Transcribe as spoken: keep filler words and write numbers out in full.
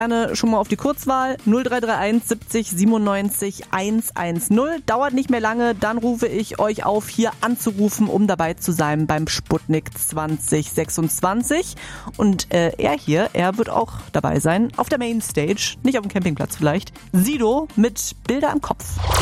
Gerne schon mal auf die Kurzwahl null drei drei eins siebzig siebenundneunzig hundertzehn. Dauert nicht mehr lange, dann rufe ich euch auf, hier anzurufen, um dabei zu sein beim Sputnik zwanzig sechsundzwanzig. Und äh, er hier, er wird auch dabei sein, auf der Mainstage, nicht auf dem Campingplatz vielleicht. Sido mit Bilder im Kopf.